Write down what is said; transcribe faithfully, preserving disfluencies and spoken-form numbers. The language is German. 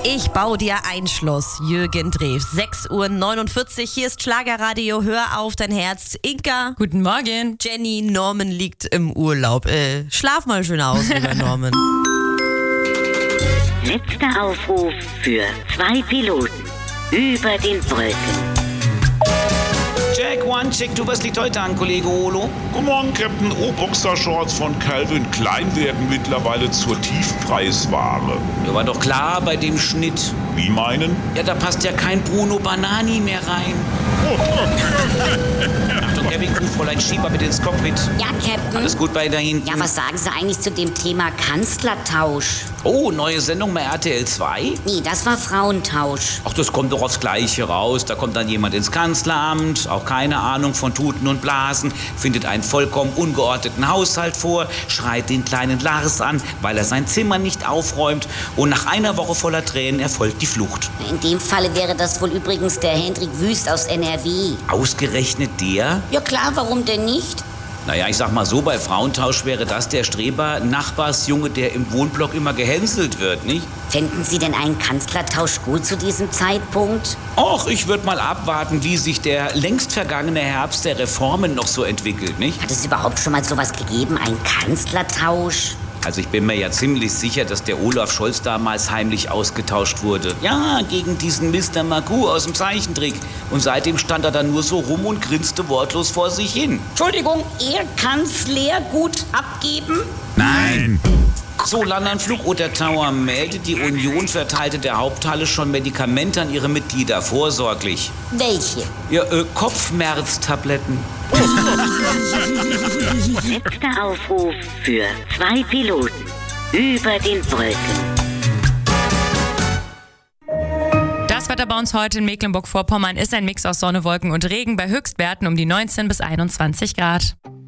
Ich baue dir ein Schloss, Jürgen Drews. sechs Uhr neunundvierzig, hier ist Schlagerradio, hör auf dein Herz. Inka. Guten Morgen. Jenny, Norman liegt im Urlaub. Äh, schlaf mal schön aus, lieber Norman. Letzter Aufruf für zwei Piloten über den Wolken. Jack, One, Check, du, was liegt heute an, Kollege Olo? Guten Morgen, Captain. O-Boxershorts von Calvin Klein werden mittlerweile zur Tiefpreisware. Ja, war doch klar bei dem Schnitt. Wie meinen? Ja, da passt ja kein Bruno Banani mehr rein. Achtung, Kevin, ruf Fräulein Schieber bitte ins Cockpit. Ja, Captain. Alles gut bei da hinten? Ja, was sagen Sie eigentlich zu dem Thema Kanzlertausch? Oh, neue Sendung bei R T L zwei? Nee, das war Frauentausch. Ach, das kommt doch aufs Gleiche raus. Da kommt dann jemand ins Kanzleramt, auch keine Ahnung von Tuten und Blasen, findet einen vollkommen ungeordneten Haushalt vor, schreit den kleinen Lars an, weil er sein Zimmer nicht aufräumt, und nach einer Woche voller Tränen erfolgt die Flucht. In dem Falle wäre das wohl übrigens der Hendrik Wüst aus N R W. Ausgerechnet der? Ja klar, warum denn nicht? Naja, ich sag mal so, bei Frauentausch wäre das der Streber Nachbarsjunge, der im Wohnblock immer gehänselt wird, nicht? Fänden Sie denn einen Kanzlertausch gut zu diesem Zeitpunkt? Och, ich würde mal abwarten, wie sich der längst vergangene Herbst der Reformen noch so entwickelt, nicht? Hat es überhaupt schon mal sowas gegeben, einen Kanzlertausch? Also ich bin mir ja ziemlich sicher, dass der Olaf Scholz damals heimlich ausgetauscht wurde. Ja, gegen diesen Mister Magoo aus dem Zeichentrick. Und seitdem stand er dann nur so rum und grinste wortlos vor sich hin. Entschuldigung, er kann's Leergut abgeben? Nein! So, Landanflug oder Tower meldet, die Union verteilte der Haupthalle schon Medikamente an ihre Mitglieder, vorsorglich. Welche? Ja, äh, Kopfschmerztabletten. Letzter Aufruf für zwei Piloten über den Wolken. Das Wetter bei uns heute in Mecklenburg-Vorpommern ist ein Mix aus Sonne, Wolken und Regen bei Höchstwerten um die neunzehn bis einundzwanzig Grad.